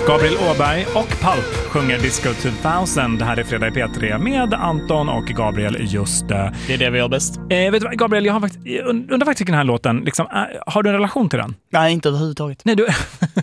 Gabriel Åberg och Pulp sjunger Disco 2000. Det här är Fredag i P3 med Anton och Gabriel. Just det. Det är det vi gör bäst. Vet du vad, Gabriel, jag har undrar faktiskt den här låten. Liksom, har du en relation till den? Nej, inte överhuvudtaget. Nej, du...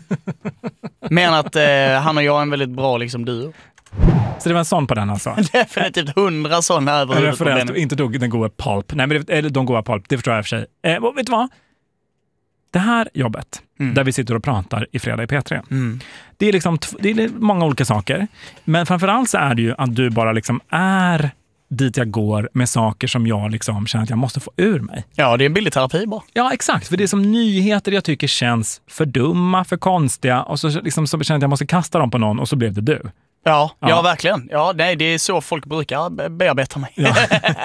Men att han och jag är en väldigt bra liksom duo. Så det var en sån på den alltså? Definitivt 100 sådana över huvudet på den. Inte den goda Pulp. Nej, men eller de goda Pulp, det förstår jag i och för sig. Vet du vad? Det här jobbet, där vi sitter och pratar i Fredag i P3, det är liksom det är många olika saker. Men framförallt så är det ju att du bara liksom är dit jag går med saker som jag liksom känner att jag måste få ur mig. Ja, det är en billig terapi bara. Ja, exakt. För det är som nyheter jag tycker känns för dumma, för konstiga. Och så liksom så känner jag att jag måste kasta dem på någon och så blev det du. Ja, verkligen. Ja, nej, det är så folk brukar bearbeta mig. Ja.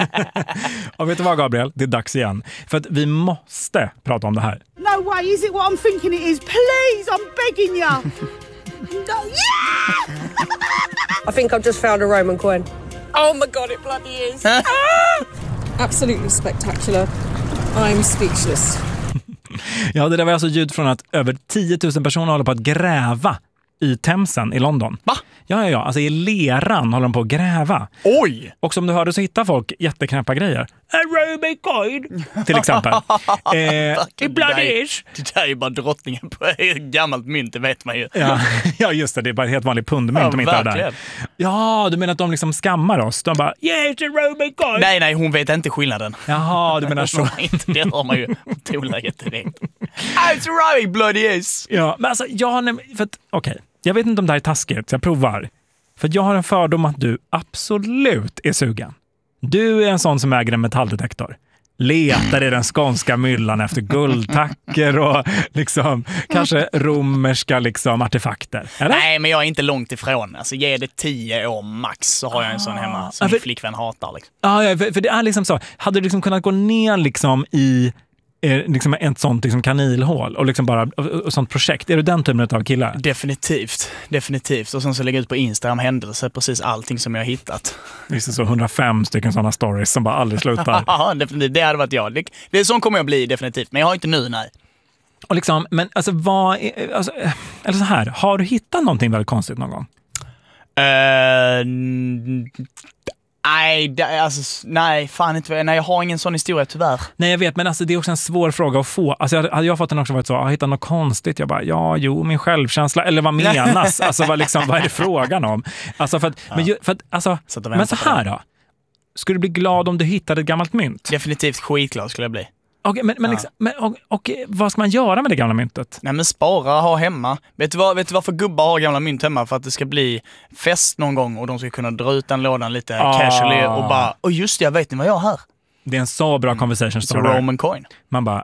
Och vet du vad, Gabriel? Det är dags igen. För att vi måste prata om det här. No way, is it what I'm thinking it is? Please, I'm begging you. No, yeah! I think I've just found a Roman coin. Oh my God, it bloody is. Absolutely spectacular. I'm speechless. Ja, det där var alltså ljud från att över 10 000 personer håller på att gräva i Themsen i London. Va? Ja. Alltså i leran håller de på att gräva. Oj! Och som du hörde så hittar folk jätteknäppa grejer. A Roman coin, till exempel. Det där är ju bara drottningen på ett gammalt mynt, det vet man ju. Ja, just det. Det är bara ett helt vanligt pundmynt de hittar där. Ja, du menar att de liksom skammar oss? De bara, yeah, it's a Roman coin. Nej, hon vet inte skillnaden. Jaha, du menar så. Det har man ju tonläget direkt. It's right, bloody is. Ja, men alltså, okej. Jag vet inte om det här är taskigt, så jag provar. För jag har en fördom att du absolut är sugen. Du är en sån som äger en metalldetektor. Letar i den skånska myllan efter guldtacker och liksom kanske romerska liksom artefakter. Eller? Nej, men jag är inte långt ifrån. Alltså, ge det 10 år max så har jag en sån hemma som min flickvän hatar. Liksom. Ja, för det är liksom så. Hade du liksom kunnat gå ner liksom i liksom ett sånt liksom kanilhål och liksom bara och sånt projekt. Är du den typen av killar? Definitivt. Och sen så lägger jag ut på Instagram händelser precis allting som jag har hittat. Visst är så 105 stycken sådana stories som bara aldrig slutar. Ja, definitivt. Det hade varit jag. Det är sån kommer jag bli definitivt. Men jag har inte nu, nej. Och liksom, men alltså eller så här, har du hittat någonting väldigt konstigt någon gång? Nej, fan inte. Nej, jag har ingen sån historia tyvärr. Nej, jag vet, men alltså det är också en svår fråga att få. Alltså hade jag fått den också varit så, jag hittat något konstigt. Jag bara, min självkänsla, eller vad menas? Alltså vad är det frågan om? Alltså men så här då. Skulle du bli glad om du hittade ett gammalt mynt? Definitivt skitglad skulle jag bli. Okej, och vad ska man göra med det gamla myntet? Nej, men spara, ha hemma. Vet du varför gubbar har gamla mynt hemma? För att det ska bli fest någon gång och de ska kunna dra ut den lådan lite casually och bara, just det, jag vet ni vad jag har här? Det är en så bra conversation starter. Roman coin. Man bara,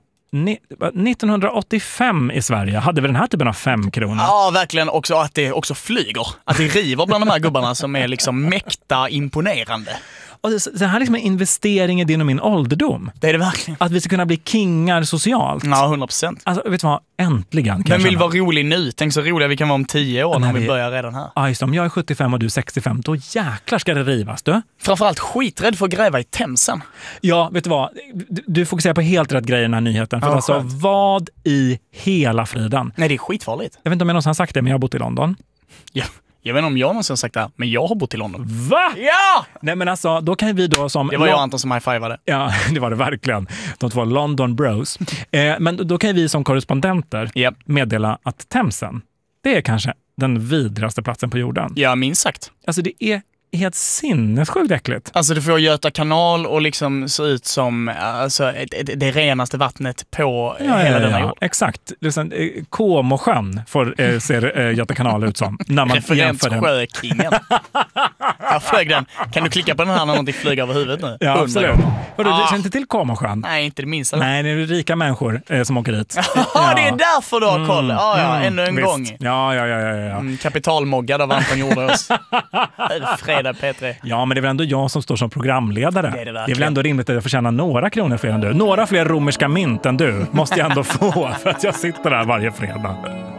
1985 i Sverige hade vi den här typen av 5 kronor. Ja, verkligen. Också att det också flyger. Att det river bland de här gubbarna som är liksom mäkta imponerande. Och det här är liksom en investering i din och min ålderdom. Det är det verkligen. Att vi ska kunna bli kingar socialt. Ja, 100%. Alltså, vet du vad? Äntligen. Men vill vara rolig nu. Tänk så roliga vi kan vara om 10 år när vi börjar redan här. Ja, just om jag är 75 och du är 65, då jäklar ska det rivas, du. Framförallt skiträdd för att gräva i Themsen. Ja, vet du vad? Du fokuserar på helt rätt grejer i den här nyheten. För alltså, vad i hela friden? Nej, det är skitfarligt. Jag vet inte om jag någonsin har sagt det, men jag har bott i London. Ja. Jag vet inte om jag någonsin har sagt det här, men jag har bott i London. Va? Ja! Nej, men alltså, då kan vi då som... Det var jag och Anton som high-fivade. Ja, det var det verkligen. De två London bros. Men då kan vi som korrespondenter meddela att Themsen, det är kanske den vidrigaste platsen på jorden. Ja, minst sagt. Alltså, det är helt sinnessjukt äckligt. Alltså, det får Göta kanal och liksom se ut som det renaste vattnet på hela denna jord. Exakt. Comosjön ser Göta kanal ut som. När man jämför den. Sjökingen. Jag flög den. Kan du klicka på den här när någonting flyger över huvudet nu? Ja, absolut. Du känner inte till Comosjön? Nej, inte det minsta. Nej, det är rika människor som åker dit. Ja, det är därför du har koll. Ännu en gång. Ja. Kapitalmoggad av Anton gjorde oss. Fredag P3. Ja, men det är väl ändå jag som står som programledare. Det är väl ändå rimligt att jag får tjäna några kronor fler än du. Några fler romerska mynt än du måste jag ändå få för att jag sitter där varje fredag.